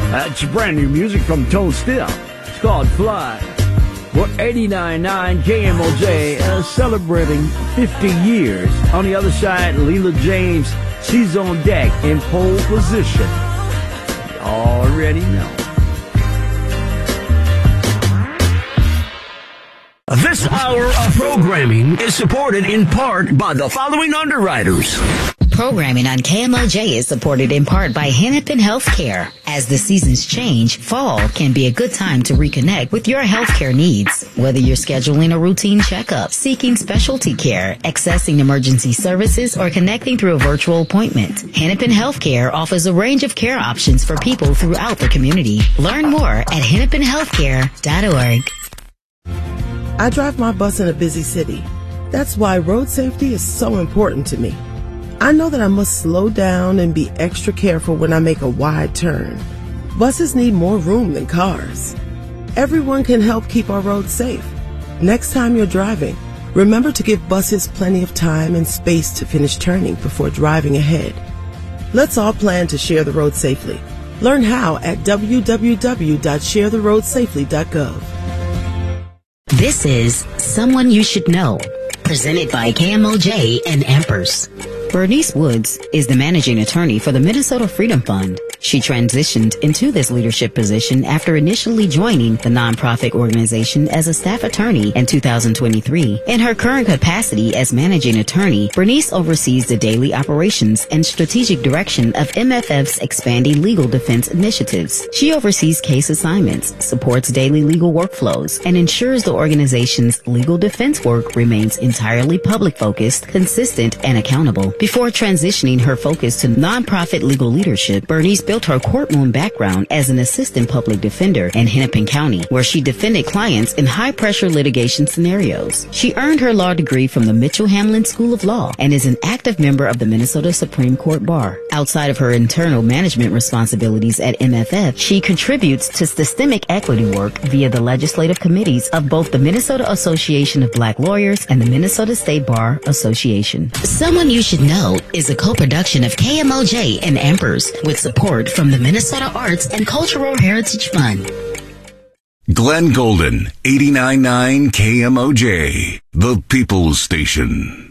That's brand new music from Tone Still. It's called Fly. We're 89.9 KMOJ celebrating 50 years. On the other side, Leela James, she's on deck in pole position. You already know. This hour of programming is supported in part by the following underwriters. Programming on KMOJ is supported in part by Hennepin Healthcare. As the seasons change, fall can be a good time to reconnect with your healthcare needs. Whether you're scheduling a routine checkup, seeking specialty care, accessing emergency services, or connecting through a virtual appointment, Hennepin Healthcare offers a range of care options for people throughout the community. Learn more at hennepinhealthcare.org. I drive my bus in a busy city. That's why road safety is so important to me. I know that I must slow down and be extra careful when I make a wide turn. Buses need more room than cars. Everyone can help keep our roads safe. Next time you're driving, remember to give buses plenty of time and space to finish turning before driving ahead. Let's all plan to share the road safely. Learn how at www.sharetheroadsafely.gov. This is Someone You Should Know, presented by KMOJ and Ampers. Bernice Woods is the managing attorney for the Minnesota Freedom Fund. She transitioned into this leadership position after initially joining the nonprofit organization as a staff attorney in 2023. In her current capacity as managing attorney, Bernice oversees the daily operations and strategic direction of MFF's expanding legal defense initiatives. She oversees case assignments, supports daily legal workflows, and ensures the organization's legal defense work remains entirely public-focused, consistent, and accountable. Before transitioning her focus to nonprofit legal leadership, Bernice built her courtroom background as an assistant public defender in Hennepin County, where she defended clients in high-pressure litigation scenarios. She earned her law degree from the Mitchell-Hamlin School of Law and is an active member of the Minnesota Supreme Court Bar. Outside of her internal management responsibilities at MFF, she contributes to systemic equity work via the legislative committees of both the Minnesota Association of Black Lawyers and the Minnesota State Bar Association. Someone You Should Know is a co-production of KMOJ and Ampers with support from the Minnesota Arts and Cultural Heritage Fund. Glenn Golden, 89.9 KMOJ, the People's Station.